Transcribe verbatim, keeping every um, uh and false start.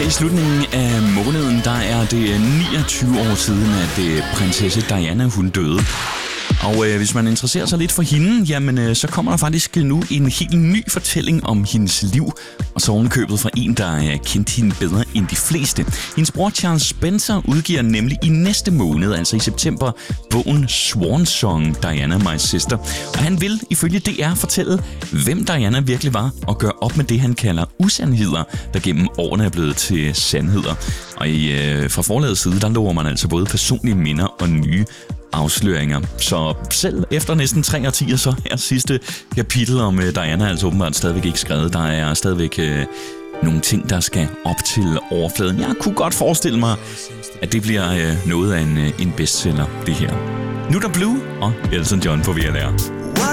i slutningen af måneden, der er det niogtyve år siden, at øh, prinsesse Diana hun døde. Og øh, hvis man interesserer sig lidt for hende, jamen øh, så kommer der faktisk nu en helt ny fortælling om hendes liv. Og så ovenikøbet fra en, der øh, kendte hende bedre end de fleste. Hendes bror Charles Spencer udgiver nemlig i næste måned, altså i september, bogen Swan Song, Diana My Sister. Og han vil ifølge D R fortælle, hvem Diana virkelig var, og gøre op med det, han kalder usandheder, der gennem årene er blevet til sandheder. Og i, øh, fra forlagets side, der lover man altså både personlige minder og nye afsløringer. Så selv efter næsten tre årtier, så er sidste kapitel om uh, Diana altså åbenbart stadigvæk ikke skrevet. Der er stadigvæk uh, nogle ting, der skal op til overfladen. Jeg kunne godt forestille mig, at det bliver uh, noget af en, uh, en bestseller, det her. Nu er der Blue og Elton John på V L R.